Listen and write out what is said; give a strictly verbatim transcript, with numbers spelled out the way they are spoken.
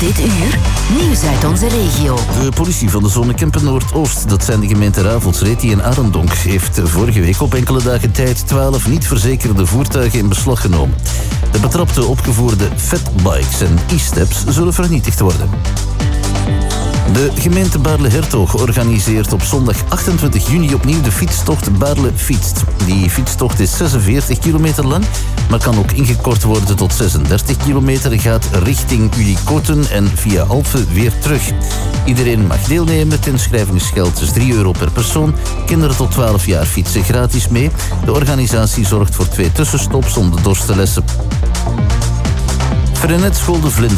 Dit uur, nieuws uit onze regio. De politie van de zone Kempen Noordoost, dat zijn de gemeenten Ravels, Reti en Arendonk, heeft vorige week op enkele dagen tijd twaalf niet verzekerde voertuigen in beslag genomen. De betrapte opgevoerde fatbikes en e-steps zullen vernietigd worden. De gemeente Baarle-Hertog organiseert op zondag achtentwintig juni opnieuw de fietstocht Baarle Fietst. Die fietstocht is zesenveertig kilometer lang, maar kan ook ingekort worden tot zesendertig kilometer en gaat richting Ulicoten en via Alphen weer terug. Iedereen mag deelnemen. Het inschrijvingsgeld is drie euro per persoon. Kinderen tot twaalf jaar fietsen gratis mee. De organisatie zorgt voor twee tussenstops om de dorst te lessen. Freinet School de Vlinder